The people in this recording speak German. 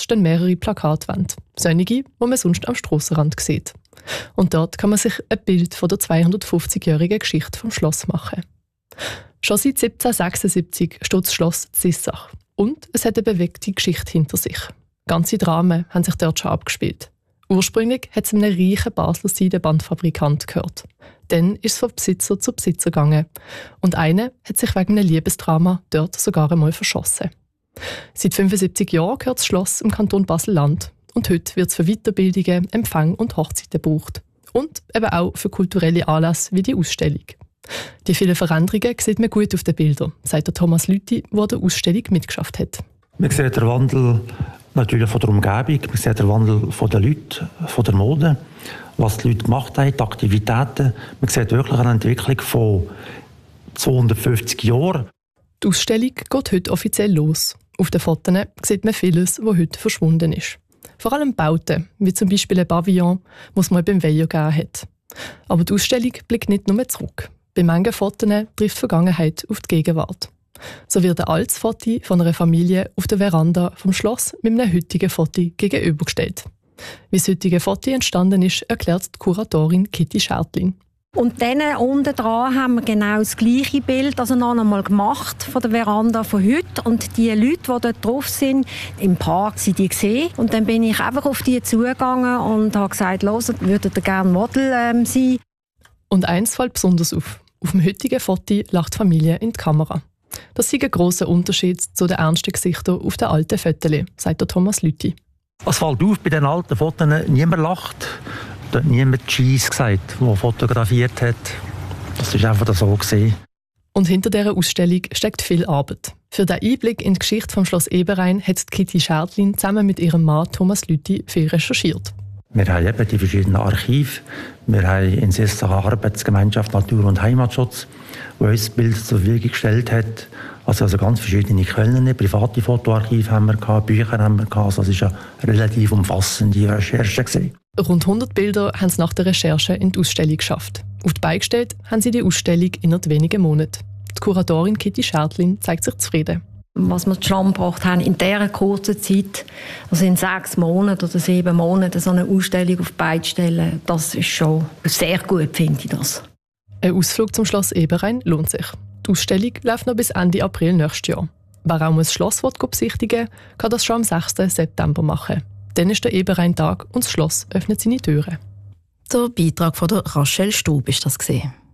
stehen mehrere Plakatwände, solche, die man sonst am Strassenrand sieht. Und dort kann man sich ein Bild von der 250-jährigen Geschichte vom Schloss machen. Schon seit 1776 steht das Schloss Zissach. Und es hat eine bewegte Geschichte hinter sich. Ganze Dramen haben sich dort schon abgespielt. Ursprünglich hat es einem reichen Basler Seidenbandfabrikant gehört. Dann ist es von Besitzer zu Besitzer gegangen. Und einer hat sich wegen einem Liebesdrama dort sogar einmal verschossen. Seit 75 Jahren gehört das Schloss im Kanton Basel-Land. Und heute wird es für Weiterbildungen, Empfang und Hochzeiten gebraucht. Und eben auch für kulturelle Anlässe wie die Ausstellung. Die vielen Veränderungen sieht man gut auf den Bildern, sagt der Thomas Lüthi, der an der Ausstellung mitgeschafft hat. Man sieht den Wandel natürlich von der Umgebung, man sieht den Wandel von den Leuten, von der Mode, was die Leute gemacht haben, die Aktivitäten. Man sieht wirklich eine Entwicklung von 250 Jahren. Die Ausstellung geht heute offiziell los. Auf den Fotos sieht man vieles, was heute verschwunden ist. Vor allem Bauten, wie zum Beispiel ein Pavillon, das es mal beim Veillon gegeben hat. Aber die Ausstellung blickt nicht nur zurück. Bei manchen Fotos trifft die Vergangenheit auf die Gegenwart. So wird ein altes Foto von einer Familie auf der Veranda vom Schloss mit einem heutigen Foto gegenübergestellt. Wie das heutige Foto entstanden ist, erklärt die Kuratorin Kitty Schertlin. Und dann unten dran haben wir genau das gleiche Bild noch einmal gemacht von der Veranda von heute. Und die Leute, die dort drauf sind, im Park, sind die gesehen. Und dann bin ich einfach auf die zugegangen und habe gesagt, «Los, würdet ihr gerne Model sein?» Und eins fällt besonders auf. Auf dem heutigen Foto lacht die Familie in die Kamera. Das ist ein grosser Unterschied zu den ernsten Gesichtern auf den alten Fotos, sagt der Thomas Lüthi. Es fällt auf, bei den alten Fotos niemand lacht. Da hat niemand «Cheese» gesagt, der fotografiert hat. Das war einfach so gesehen. Und hinter dieser Ausstellung steckt viel Arbeit. Für den Einblick in die Geschichte vom Schloss Eberein hat Kitty Schertlin zusammen mit ihrem Mann Thomas Lüthi viel recherchiert. Wir haben eben die verschiedenen Archive. Wir haben in Zissach eine Arbeitsgemeinschaft Natur- und Heimatschutz, die uns das Bild zur Verfügung gestellt hat. Also ganz verschiedene Quellen, private Fotoarchive haben wir gehabt, Bücher haben wir gehabt. Also es war eine relativ umfassende Recherche gewesen. Rund 100 Bilder haben sie nach der Recherche in die Ausstellung geschafft. Auf die Beine gestellt haben sie die Ausstellung innerhalb weniger Monate. Die Kuratorin Kitty Schertlin zeigt sich zufrieden. Was wir zustande gebracht haben in dieser kurzen Zeit, also in 6 Monaten oder 7 Monaten, so eine Ausstellung auf die Beine zu stellen, das ist schon sehr gut, finde ich das. Ein Ausflug zum Schloss Eberein lohnt sich. Die Ausstellung läuft noch bis Ende April nächstes Jahr. Wer auch das Schloss besichtigen will, kann das schon am 6. September machen. Dann ist der Eberein-Tag und das Schloss öffnet seine Türen. Der Beitrag von der Rachel Stub ist das gewesen.